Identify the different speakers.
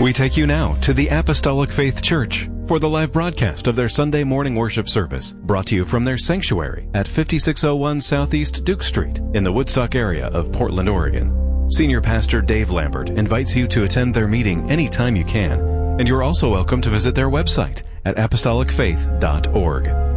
Speaker 1: We take you now to the Apostolic Faith Church for the live broadcast of their Sunday morning worship service, brought to you from their sanctuary at 5601 Southeast Duke Street in the Woodstock area of Portland, Oregon. Senior Pastor Dave Lambert invites you to attend their meeting anytime you can, and you're also welcome to visit their website at apostolicfaith.org.